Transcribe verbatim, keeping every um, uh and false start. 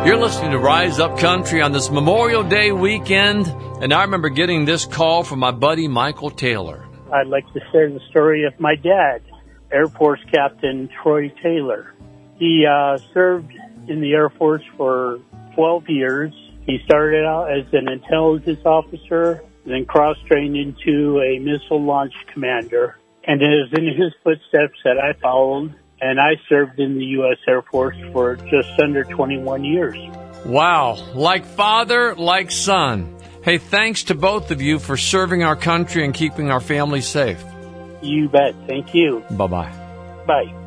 You're listening to Rise Up Country on this Memorial Day weekend, and I remember getting this call from my buddy Michael Taylor. I'd like to share the story of my dad, Air Force Captain Troy Taylor. He uh, served in the Air Force for twelve years. He started out as an intelligence officer, then cross-trained into a missile launch commander. And it was in his footsteps that I followed, and I served in the U S Air Force for just under twenty-one years. Wow, like father, like son. Hey, thanks to both of you for serving our country and keeping our families safe. You bet. Thank you. Bye-bye. Bye.